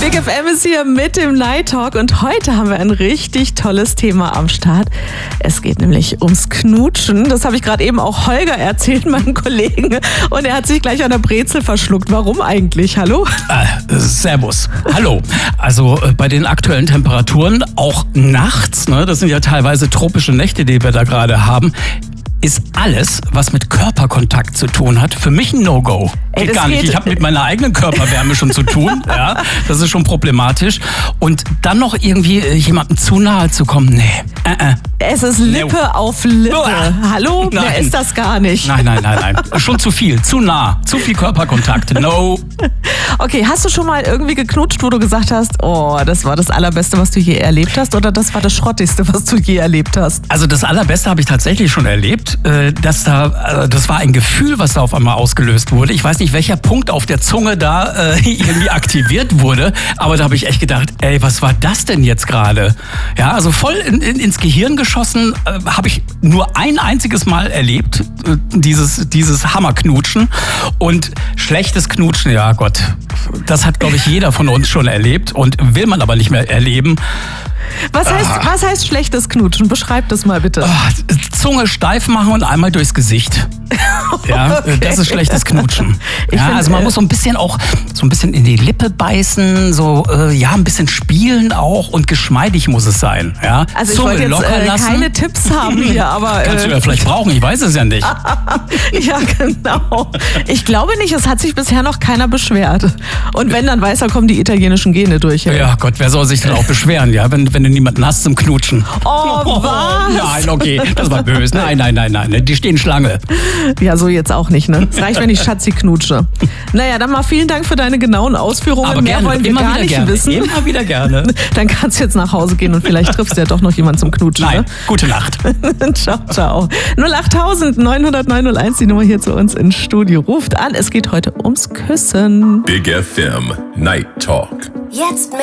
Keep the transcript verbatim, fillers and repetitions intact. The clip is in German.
Big F M ist hier mit dem Night Talk und heute haben wir ein richtig tolles Thema am Start. Es geht nämlich ums Knutschen. Das habe ich gerade eben auch Holger erzählt, meinem Kollegen. Und er hat sich gleich an der Brezel verschluckt. Warum eigentlich? Hallo? Äh, servus. Hallo. Also äh, bei den aktuellen Temperaturen, auch nachts, ne, das sind ja teilweise tropische Nächte, die wir da gerade haben, ist alles, was mit Körperkontakt zu tun hat, für mich ein No-Go. Geht gar nicht. Ich habe mit meiner eigenen Körperwärme schon zu tun. Ja, das ist schon problematisch. Und dann noch irgendwie jemandem zu nahe zu kommen, nee. Äh, äh. Es ist Lippe no. auf Lippe. Uah. Hallo? Nein. Wer ist das gar nicht? Nein, nein, nein, nein. Schon zu viel, zu nah, zu viel Körperkontakt. No. Okay, hast du schon mal irgendwie geknutscht, wo du gesagt hast, oh, das war das Allerbeste, was du je erlebt hast, oder das war das Schrottigste, was du je erlebt hast? Also das Allerbeste habe ich tatsächlich schon erlebt. Dass da, das war ein Gefühl, was da auf einmal ausgelöst wurde. Ich weiß nicht, welcher Punkt auf der Zunge da äh, irgendwie aktiviert wurde, aber da habe ich echt gedacht, ey, was war das denn jetzt gerade? Ja, also voll in, in, ins Gehirn geschossen, äh, habe ich nur ein einziges Mal erlebt, äh, dieses, dieses Hammerknutschen. Und schlechtes Knutschen, ja Gott, das hat, glaube ich, jeder von uns schon erlebt und will man aber nicht mehr erleben. Was heißt, ah. was heißt schlechtes Knutschen? Beschreib das mal bitte. Oh, Zunge steif machen und einmal durchs Gesicht. Ja, okay. Das ist schlechtes Knutschen. Ja, find, also man äh, muss so ein bisschen auch so ein bisschen in die Lippe beißen, so äh, ja ein bisschen spielen auch und geschmeidig muss es sein. Ja, also ich Zunge wollte jetzt locker äh, lassen. keine Tipps haben hier, aber äh, kannst du ja vielleicht brauchen. Ich weiß es ja nicht. Ja, genau. Ich glaube nicht. Es hat sich bisher noch keiner beschwert. Und wenn, dann weiß er, kommen die italienischen Gene durch. Ja, ja Gott, wer soll sich denn auch beschweren? Ja, wenn wenn du niemanden hast zum Knutschen. Oh, was? Nein, okay, das war böse. Nein, nein, nein, nein, die stehen Schlange. Ja, so jetzt auch nicht, ne? Es reicht, wenn ich Schatzi knutsche. Naja, dann mal vielen Dank für deine genauen Ausführungen. Aber Mehr gerne, wollen wir immer gar wieder nicht gerne. wissen. Immer wieder gerne. Dann kannst du jetzt nach Hause gehen und vielleicht triffst du ja doch noch jemanden zum Knutschen. Nein, ne? Gute Nacht. Ciao, ciao. null acht neun null null neun null eins, die Nummer hier zu uns ins Studio. Ruft an, es geht heute ums Küssen. Big F M Night Talk. Jetzt